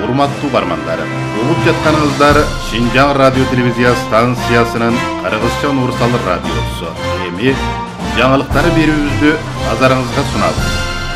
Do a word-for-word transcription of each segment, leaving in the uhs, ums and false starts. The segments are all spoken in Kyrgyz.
урматтуу бармандар. Угуп жатканыңыздар Шинжаң радио телевизия станциясынын Кыргызча универсал радиосу. Эми жаңылыктары берүүбүздү назарыңызга сунабыз.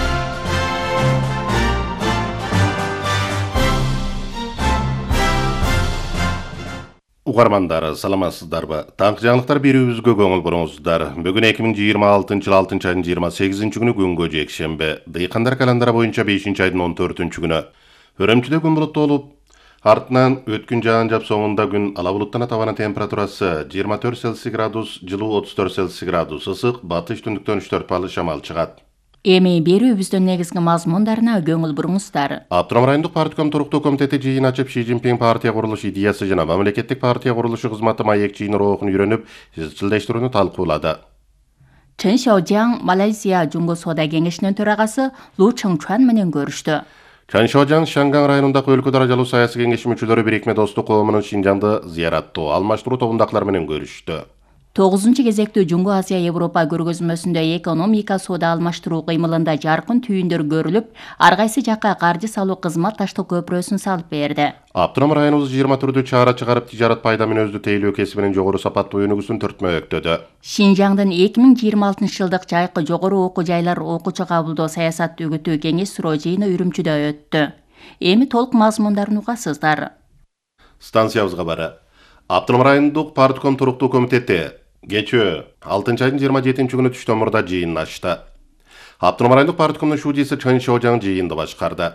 Угармандар, саламатсыздарбы? Таңкы жаңылыктар берүүбүзгө көңүл буруңуздар. Бүгүн эки миң жыйырма алтынчы жыл алтынчы айдын жыйырма сегизинчи күнү күнгө жекшемби. Дыйкандар календары боюнча бешинчи айдын он төртүнчү күнү. Өрөмчүдө күн булуттуу болуп, артынан өткүн жаан жап соңунда күн ала булуттан табана температурасы жыйырма төрт Цельсий градус, жылуу отуз төрт Цельсий градус, ысык батыш түндүктөн үч төрт балл шамал чыгат. Эми берүүбүздүн негизги мазмундарына көңүл буруңуздар. Автоном райондук партком туруктуу комитети жыйын ачып, Ши Цзиньпин партия курулуш идеясы жана мамлекеттик партия курулушу кызматы маек жыйын роохун үйрөнүп, изчилдештирүүнү талкуулады. Чен Шаожаң Малайзия Жумгу соода кеңешинин төрагасы Лу Чыңчуан менен көрүштү. Чан Шаожаң Шанган районундагы өлкө даражалуу саясий кеңеши мүчөлөрү бирикме достук коомунун Шинжаңды зыяраттоо, алмаштыруу тобундакылар менен көрүштү. тогузунчу кезектүү Жумгу Азия Европа көргөзмөсүндө экономика соода алмаштыруу кыймылында жаркын түйүндөр көрүлүп, ар кайсы жакка каржы салуу кызматташтык көпүрөсүн салып берди. Автоном районубуз жыйырма түрдүү чара чыгарып, тижарат пайда менен өздү тейлөө кесибинин жогору сапаттуу өнүгүүсүн түртмөктөдү. Шинжаңдын эки миң жыйырма алтынчы жылдык жайкы жогору окуу жайлар окуучу кабылдоо саясат үгүтүү кеңеш суроо жыйыны Үрүмчүдө өттү. Эми толук мазмундарын угасыздар. Станциябызга бары. Автоном райондук партком туруктуу комитети кечээ алтынчы айдын жыйырма жетинчи күнү түштөн мурда жыйын ачты. Автоном райондук парткомдун шуудиси Чен Шаожаң жыйынды башкарды.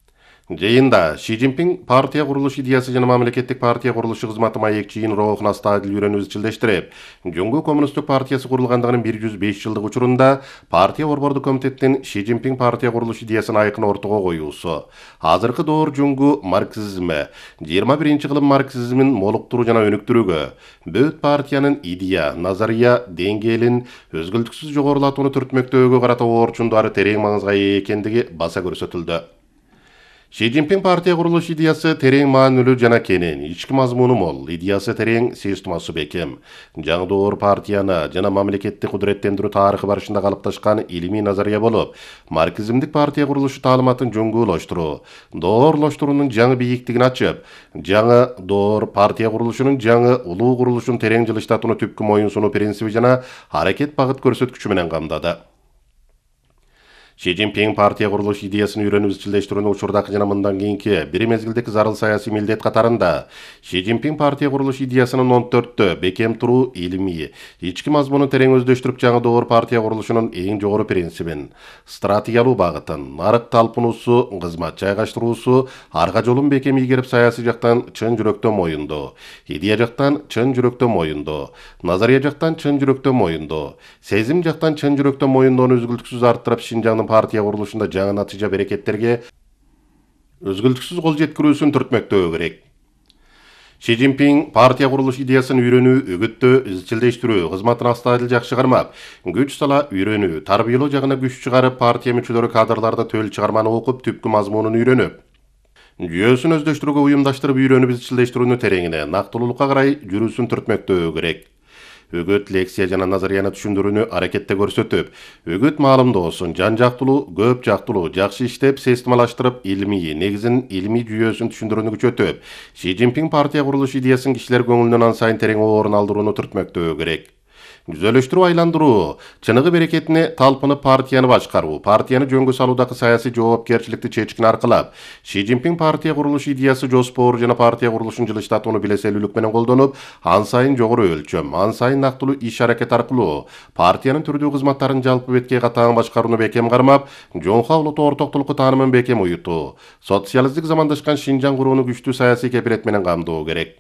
Жыйында Ши Цзиньпин партия курулуш идеясы жана мамлекеттик партия курулушу кызматы маек жыйын роохун астадыл үйрөнүп изчилдештирип, Жумгу коммунисттик партиясы курулгандыгынын бир жүз беш жылдык учурунда партия борбордук комитеттин Ши Цзиньпин партия курулуш идеясын айкын ортого коюусу, азыркы доор Жумгу марксизми, жыйырма биринчи кылым марксизмин молуктуруу жана өнүктүрүүгө, бөт партиянын идея, назария деңгээлин өзгөлтүксүз жогорулатууну түртмөктөөгө карата орчундары терең маңызга ээ экендиги баса көрсөтүлдү. Ши Цзиньпин партия курулуш идеясы терең маанилүү жана кенен, ички мазмуну мол, идеясы терең, системасы бекем. Жаңы доор партияны жана мамлекетти кудуреттендирүү тарыхы барышында калыпташкан илимий назария болуп, марксизмдик партия курулушу таалыматын жоңгуулаштыруу, доорлоштуруунун жаңы бийиктигин ачып, жаңы доор партия курулушунун жаңы улуу курулушун терең жылыштатууну түпкү моюн сунуу принциби жана аракет багыт көрсөткүчү менен камдады. Ши Цзиньпин партия курулуш идеясын үйрөнүп изчилдештирүүнү учурдагы жана мындан кийинки бир мезгилдеги зарыл саясий милдет катарында Ши Цзиньпин партия курулуш идеясынын он төрттө бекем туруу илимий, ички мазмунун терең өздөштүрүп, жаңы доор партия курулушунун эң жогору принцибин, стратегиялуу багытын, нарык талпынуусу, кызмат жайгаштыруусу, арга жолун бекем ийгерип, саясий жактан чын жүрөктөн моюндоо, идея жактан чын жүрөктөн моюндоо, назария жактан чын жүрөктөн моюндоо, сезим жактан чын жүрөктөн моюндоону үзгүлтүксүз арттырып, Шинжаңдын партия курулушунда жаңы натыйжа берекеттерге өзгөлтүксүз кол жеткирүүсүн түртмөктөө керек. Ши Цзиньпин партия курулуш идеясын үйрөнүү, үгүттөө, изчилдештирүү кызматын астадыл жакшы кармап, күч сала үйрөнүү, тарбиялоо жагына күч чыгарып, партия мүчөлөрү кадрларда төл чыгарманы окуп, түпкү мазмунун үйрөнүп, жүйөсүн өздөштүрүүгө уюмдаштырып, үйрөнүп изчилдештирүүнү тереңине, нактылуулукка карай жүрүүсүн түртмөктөө керек. Үгүт, лекция жана назарияны түшүндүрүүнү аракетте көрсөтүп, үгүт маалымдоосун жан жактылуу, көп жактылуу, жакшы иштеп, системалаштырып, илимий негизин, илимий жүйөсүн түшүндүрүүнү күчөтүп, Ши Цзиньпин партия курулуш идеясын кишилер көңүлүнөн ан сайын терең орун алдырууну түртмөктөө керек. Түзөлүштүрүү, айландыруу, чыныгы берекетине талпынып партияны башкаруу, партияны жөнгө салуудагы саясий жоопкерчиликти чечкин аркылап, Ши Цзиньпин партия курулуш идеясы жоспору жана партия курулушун жылыштатууну билеселүүлүк менен колдонуп, ан сайын жогору өлчөм, ан сайын нактылуу иш аракет аркылуу партиянын түрдүү кызматтарын жалпы бетке катаң башкарууну бекем кармап, жоңко улуттуу ортоктулукку таанымын бекем уютуу, социалисттик замандашкан Шинжаң курууну күчтүү саясий кепилет менен камдоо керек.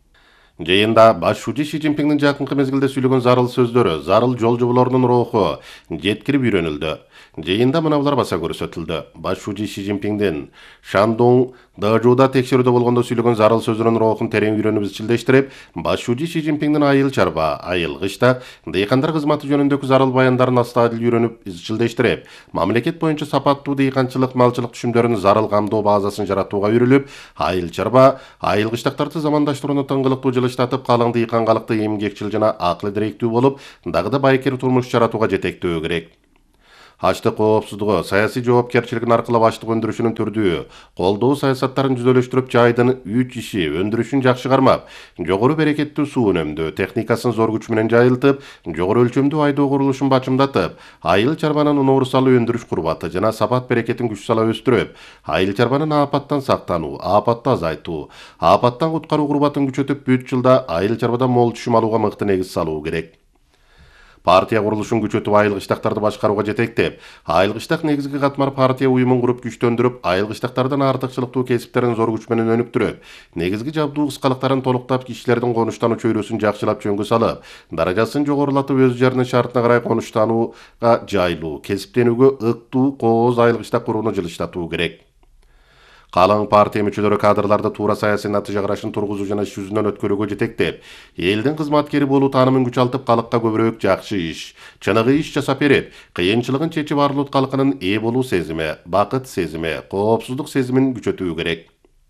Жыйында баш шуудий Ши Цзиньпиндин жакынкы мезгилде сүйлөгөн зарыл сөздөрү, зарыл жол жоболорунун руху жеткирип үйрөнүлдү. Жыйында мына булар баса көрсөтүлдү. Баш шуудий Ши Цзиньпиндин Шандун Дажуда текшерүүдө болгондо сүйлөгөн зарыл сөзүнүн рухун терең үйрөнүп изчилдештирип, баш шуудий Ши Цзиньпиндин айыл чарба, айыл кыштак, дыйкандар кызматы жөнүндөгү зарыл баяндарын астадыл үйрөнүп изчилдештирип, мамлекет боюнча сапаттуу дыйканчылык, малчылык түшүмдөрүн зарыл камдоо базасын жаратууга үйрүлүп, айыл чарба, айыл кыштактарды замандаштырууну тыңгылыктуу жылыштатып, калың дыйкангалыкты эмгекчил жана акыл директүү болуп, дагы да байкер турмуш жаратууга жетектөө керек. аштык коопсуздугу, саясий жоопкерчилигин аркылап аштык өндүрүшүнүн түрдүү, колдоо саясаттарын жүзөлөштүрүп, жайдын үч иши өндүрүшүн жакшы кармап, жогору берекеттүү суу үнөмдөө техникасын зор күч менен жайылтып, жогору өлчөмдүү айдоо курулушун бачымдатып, айыл чарбанын унаурусалуу өндүрүш курбаты жана сапат берекетин күч сала өстүрүп, айыл чарбанын аапаттан сактануу, аапатты азайтуу, аапаттан куткаруу курбатын күчөтүп, бүт жылда айыл чарбадан мол түшүм алууга мыкты негиз салуу керек. Партия курулушун күчөтүп, айыл кыштактарды башкарууга жетектеп, айыл кыштак негизги катмар партия уюмун куруп күчтөндүрүп, айыл кыштактардан артыкчылыктуу кесиптерин зор күч менен өнүктүрүп, негизги жабдуу кыскалыктарын толуктап, кишилердин конуштануу чөйрөсүн жакшылап жөнгө салып, даражасын жогорулатып, өз жеринин шартына карай конуштанууга жайлуу, кесиптенүүгө ыктуу кооз айыл кыштак курууну жылыштатуу керек. Калың партия мүчөлөрү кадрларды туура саясий натыйжа карашын тургузуу жана иш жүзүнөн өткөрүүгө жетектеп, элдин кызматкери болуу таанымын күчалтып, калыкка көбүрөөк жакшы иш, чыныгы иш жасап берет, кыйынчылыгын чечип, ар улут калкынын ээ болуу сезими, бакыт сезими, коопсуздук сезимин күчөтүү керек.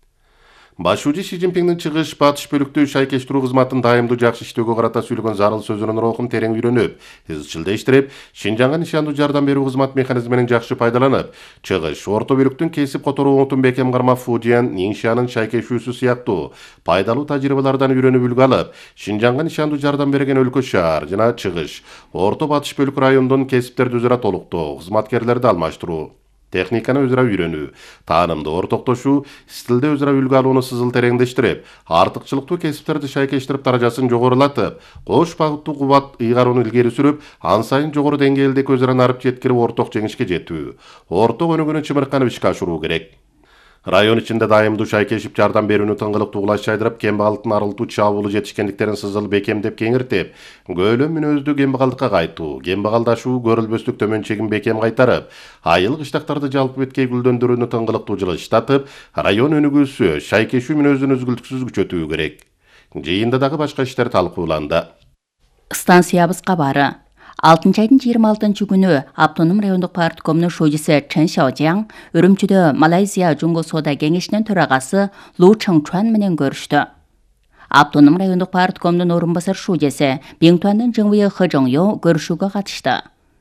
Башчы Ши Цзиньпиндин чыгыш батыш бөлүктүү шайкештирүү кызматын дайымдуу жакшы иштөөгө карата сүйлөгөн зарыл сөзүнүн рухун терең үйрөнүп, изчилдештирип, Шинжаңга нишандуу жардам берүү кызмат механизминин жакшы пайдаланып, чыгыш орто бөлүктүн кесип которуу оңутун бекем кармап, Фудиан, Ниншанын шайкешүүсү сыяктуу пайдалуу тажрыйбалардан үйрөнүп үлгү алып, Шинжаңга нишандуу жардам берген өлкө шаар жана чыгыш орто батыш бөлүк райондун кесиптерди өзара толуктоо, кызматкерлерди алмаштыруу, техниканы өзара үйрөнүү, таанымды ортоктошуу, стилде өзара үлгү алууну сызыл тереңдештирип, артыкчылыктуу кесиптерди шайкештирип, даражасын жогорулатып, кош багыттуу кубат ыйгарууну илгери сүрүп, ан сайын жогору деңгээлдеги өзара нарып жеткирип, орток жеңишке жетүү, орток өнүгүүнү чымырканып ишке ашыруу керек. Район ичинде дайымдуу шайкешип жардам берүүнү тыңгылыктуу кулаш чайдырып, кембагалдын арылтуу чабуулу жетишкендиктерин сызыл бекемдеп кеңиртип, көөлөм мүнөздүү кембагалдыкка кайтуу, кембагалдашуу, көрүлбөстүк төмөн чегин бекем кайтарып, айыл кыштактарды жалпы беткей гүлдөндүрүүнү тыңгылыктуу жылыштатып, район өнүгүүсү, шайкешүү мүнөзүн үзгүлтүксүз күчөтүү керек. Жыйында дагы башка иштер талкууланды. Станциябыз кабары. алтынчы айдын жыйырма алтынчы күнү Автоном райондук парткомунун шужиси Чен Шаожаң Үрүмчүдө Малайзия Жуңго соода кеңешинин төрагасы Лу Чыңчуан менен көрүштү. Автоном райондук парткомунун орун басар шужиси Биңтуандын Жыңвы Хыжыңё көрүшүүгө катышты.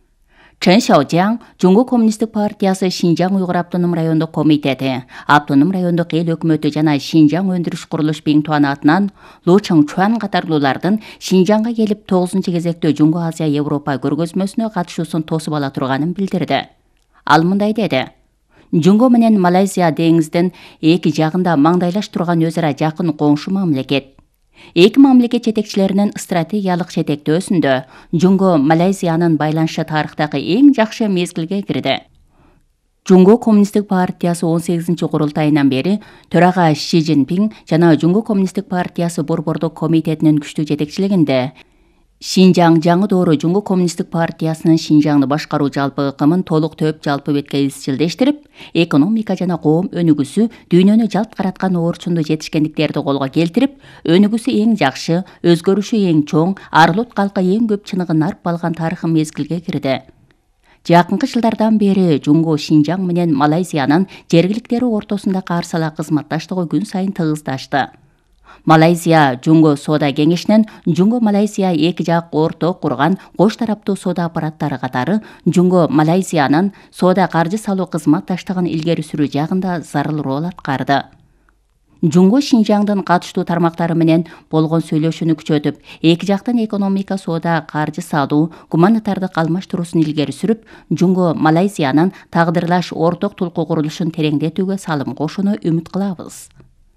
Чен Шаожаң Жуңго коммунисттик партиясы Шинжаң Уйгур автоном райондук комитети, Автоном райондук эл өкмөтү жана Шинжаң өндүрүш курулуш Биңтуан атынан Лу Чыңчуан катарлуулардын Шинжаңга келип тогузунчу кезектүү Жуңго Азия Европа көргөзмөсүнө катышуусун тосуп ала турганын билдирди. Ал мындай деди: Жуңго менен Малайзия деңиздин эки жагында маңдайлаш турган өз ара жакын коңшу мамлекет. Эки мамлекет жетекчилеринин стратегиялык жетектөөсүндө Жуңго Малайзиянын байланышы тарыхтагы эң жакшы мезгилге кирди. Жуңго коммунисттик партиясы он сегизинчи курултайынан бери төрага Ши Цзиньпин жана Жуңго коммунисттик партиясы борбордук комитетинин күчтүү жетекчилигинде Шинжаң жаңы доору Жуңго коммунисттик партиясынын Шинжаңды башкаруу жалпы ыкымын толук төп жалпы бетке изчилдештирип, экономика жана коом өнүгүүсү дүйнөнү жалт караткан оорчунду жетишкендиктерди колго келтирип, өнүгүүсү эң жакшы, өзгөрүшү эң чоң, ар улут калкы эң көп чыныгын арып алган тарыхый мезгилге кирди. Жакынкы жылдардан бери Жуңго Шинжаң менен Малайзиянын жергиликтери ортосунда карсала кызматташтыгы күн сайын тыгыздашты. Малайзия Жуңго соода кеңешинин Жуңго Малайзия эки жак орток курган кош тараптуу соода аппараттары катары Жуңго Малайзиянын соода каржы салуу кызматташтыгын илгери сүрүү жагында зарыл роль аткарды. Жуңго Шинжаңдын катыштуу тармактары менен болгон сүйлөшүүнү күчөтүп, эки жактын экономика, соода, каржы салуу, гуманитардык алмаштыруусун илгери сүрүп, Жуңго Малайзиянын тагдырлаш орток тулку курулушун тереңдетүүгө салым кошууну үмүт кылабыз.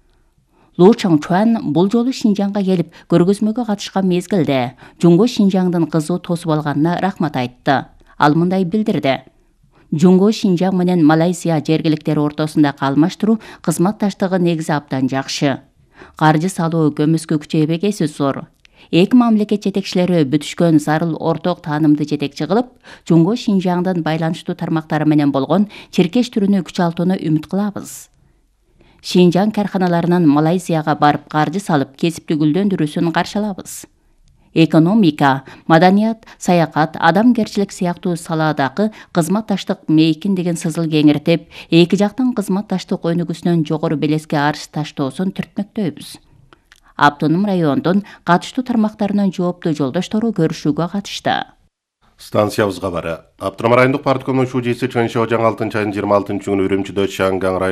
Лу Чыңчуан бул жолу Шинжаңга келип көргөзмөгө катышкан мезгилде Жуңго Шинжаңдын кызуу тосуп алганына рахмат айтты. Ал мындай билдирди: Жуңго Шинжаң менен Малайзия жергиликтери ортосунда алмаштыруу кызматташтыгы негизи абдан жакшы. Каржы салуу көмүскө күчөйбөгөсү зор. Эки мамлекет жетекчилери бүтүшкөн зарыл орток таанымды жетекчи кылып, Жуңго Шинжаңдын байланыштуу тармактары менен болгон чиркештирүүнү күчалтууну үмүт кылабыз. Шинжаң карканаларынын Малайзияга барып каржы салып кесипти гүлдөндүрүүсүн каршылабыз. Экономика, маданият, саякат, адамгерчилик сыяктуу салаадагы кызматташтык мейкиндигин сызыл кеңиртип, эки жактын кызматташтык өнүгүүсүнөн жогору белеске арыз таштоосун түртмөктөйбүз. Автоном райондун катыштуу тармактарынын жооптуу жолдоштору көрүшүүгө катышты. Станциябыз хабары. Автономий райондук парткомдун шужиси Чын Шожаң алтынчы айдын жыйырма алтынчы күнү Үрүмчүдө Шанган